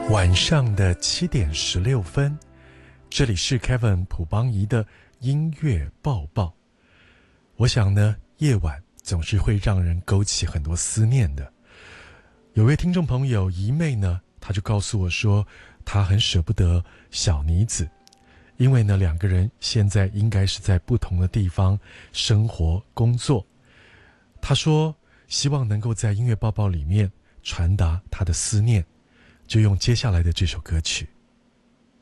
晚上的7:16，这里是 Kevin 朴邦仪的音乐报报。我想呢，夜晚总是会让人勾起很多思念的。有位听众朋友姨妹呢，她就告诉我说，她很舍不得小妮子，因为呢两个人现在应该是在不同的地方生活工作。她说希望能够在音乐报报里面传达她的思念，就用接下来的这首歌曲。